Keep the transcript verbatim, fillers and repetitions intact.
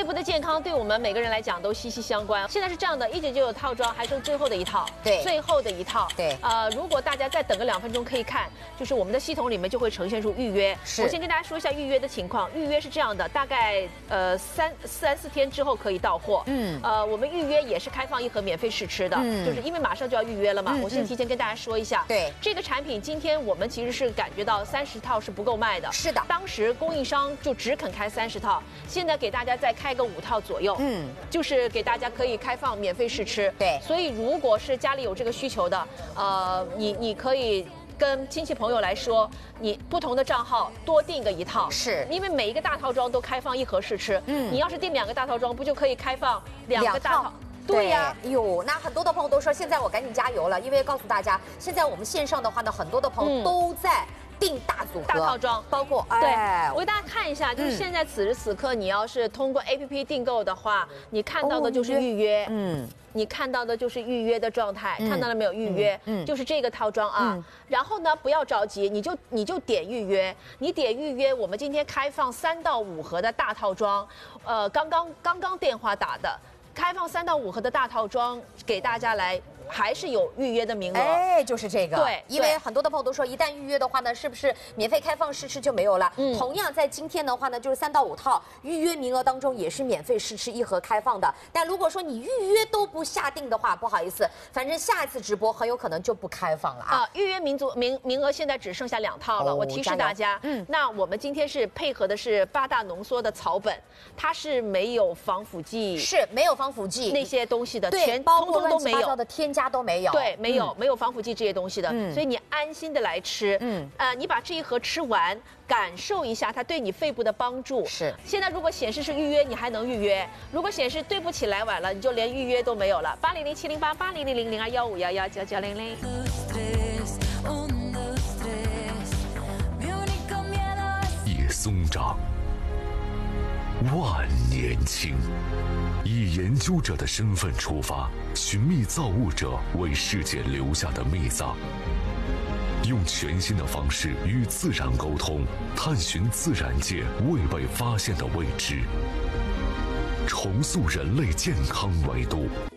肺部的健康对我们每个人来讲都息息相关。现在是这样的，一九九九套装还剩最后的一套， 对， 最后的一套， 对。 呃，如果大家再等个两分钟，可以看，就是我们的系统里面就会呈现出预约。 是。 我先跟大家说一下预约的情况，预约是这样的，大概呃三三四天之后可以到货。嗯。呃，我们预约也是开放一盒免费试吃的，嗯，就是因为马上就要预约了嘛，嗯、我先提前跟大家说一下。 对。 这个产品今天我们其实是感觉到三十套是不够卖的。 是的。 当时供应商就只肯开三十套，现在给大家再开个五套左右。嗯。就是给大家可以开放免费试吃。 对。 所以如果是家里有这个需求的，呃，你你可以跟亲戚朋友来说，你不同的账号多订个一套， 是因为每一个大套装都开放一盒试吃。嗯，你要是订两个大套装，不就可以开放两个大套？对呀， 哟，那很多的朋友都说，现在我赶紧加油了，因为告诉大家，现在我们线上的话呢，很多的朋友都在订大组合、 大套装， 包括对， 哎， 我给大家看一下，就是现在此时此刻，你要是通过 A P P 订购的话，你看到的就是预约，嗯。你看到的就是预约的状态，嗯、看到了没有？预约，嗯，就是这个套装啊。嗯、然后呢，不要着急，你就你就点预约，你点预约。我们今天开放三到五盒的大套装，呃，刚刚刚刚电话打的，开放三到五盒的大套装给大家来。还是有预约的名额， 哎，就是这个。 对， 因为很多的朋友都说，一旦预约的话呢，是不是免费开放试吃就没有了？嗯，同样在今天的话呢，就是三到五套预约名额当中也是免费试吃一盒开放的。但如果说你预约都不下定的话，不好意思，反正下一次直播很有可能就不开放了啊。 啊，预约名足名名额现在只剩下两套了，哦、我提示大家，嗯，那我们今天是配合的是八大浓缩的草本，它是没有防腐剂， 是没有防腐剂那些东西的， 对， 全包括通通都没有的添加都没有， 对。没有、嗯、没有防腐剂这些东西的，嗯、所以你安心的来吃。嗯，呃，你把这一盒吃完，感受一下它对你肺部的帮助。 是。 现在如果显示是预约，你还能预约；如果显示对不起来晚了，你就连预约都没有了。八零零七零八八零零零零二幺五幺幺九九零零。 叶松长，万年青。以研究者的身份出发，寻觅造物者为世界留下的秘藏，用全新的方式与自然沟通，探寻自然界未被发现的未知，重塑人类健康维度。